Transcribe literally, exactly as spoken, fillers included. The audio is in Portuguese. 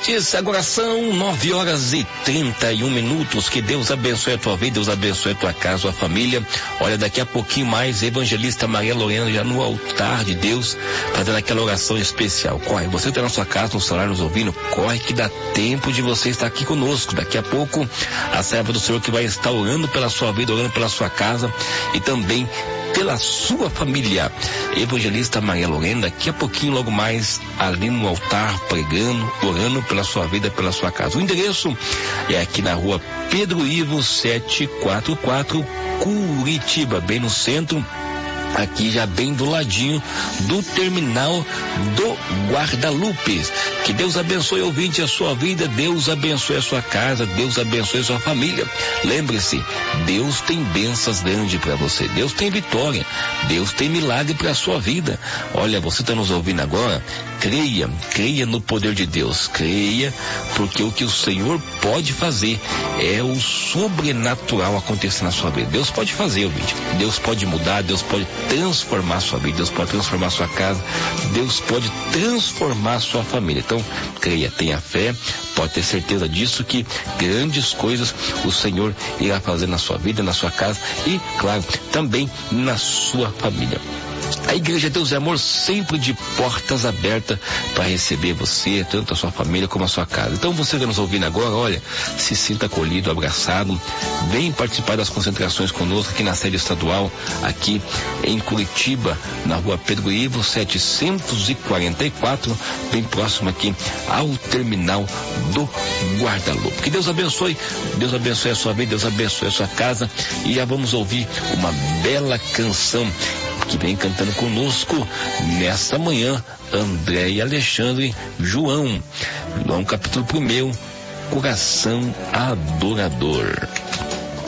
ouvintes, agora são nove horas e trinta e um minutos. Que Deus abençoe a tua vida, Deus abençoe a tua casa, a família. Olha, daqui a pouquinho mais, evangelista Maria Lorena já no altar de Deus, fazendo aquela oração especial. Corre, você está na sua casa, no celular nos ouvindo, corre que dá tempo de você estar aqui conosco. Daqui a pouco, a serva do Senhor que vai estar orando pela sua vida, orando pela sua casa e também pela sua família. Evangelista Maria Lorena, daqui a pouquinho, logo mais, ali no altar, pregando, orando pela sua vida, pela sua casa. O endereço é aqui na rua Pedro Ivo setecentos e quarenta e quatro, Curitiba, bem no centro, aqui já bem do ladinho do terminal do Guardalupes. Que Deus abençoe, ouvinte, a sua vida, Deus abençoe a sua casa, Deus abençoe a sua família. Lembre-se, Deus tem bênçãos grandes para você, Deus tem vitória, Deus tem milagre para a sua vida. Olha, você está nos ouvindo agora, creia, creia no poder de Deus, creia, porque o que o Senhor pode fazer é o sobrenatural acontecer na sua vida. Deus pode fazer, ouvinte, Deus pode mudar, Deus pode transformar a sua vida, Deus pode transformar a sua casa, Deus pode transformar a sua família. Então, creia, tenha fé, pode ter certeza disso, que grandes coisas o Senhor irá fazer na sua vida, na sua casa e, claro, também na sua família. A Igreja Deus é Amor sempre de portas abertas para receber você, tanto a sua família como a sua casa. Então você que está nos ouvindo agora, olha, se sinta acolhido, abraçado, vem participar das concentrações conosco aqui na sede estadual, aqui em Curitiba, na rua Pedro Ivo setecentos e quarenta e quatro, bem próximo aqui ao terminal do Guadalupe. Que Deus abençoe, Deus abençoe a sua vida, Deus abençoe a sua casa, e já vamos ouvir uma bela canção que vem cantando conosco nesta manhã, André e Alexandre, João, João capítulo primeiro, Coração Adorador.